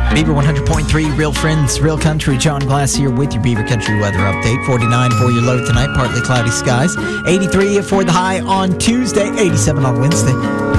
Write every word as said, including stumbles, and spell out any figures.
Beaver one hundred point three, Real Friends, Real Country. John Glass here with your Beaver Country weather update. forty-nine for your low tonight, partly cloudy skies. eighty-three for the high on Tuesday, eighty-seven on Wednesday.